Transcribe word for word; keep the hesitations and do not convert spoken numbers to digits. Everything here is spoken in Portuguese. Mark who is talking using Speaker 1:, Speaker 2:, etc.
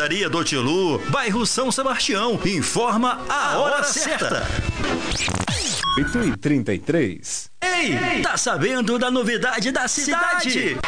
Speaker 1: Padaria do Tilu, bairro São Sebastião. Informa a hora certa.
Speaker 2: oito e trinta e três.
Speaker 1: Ei, tá sabendo da novidade da cidade?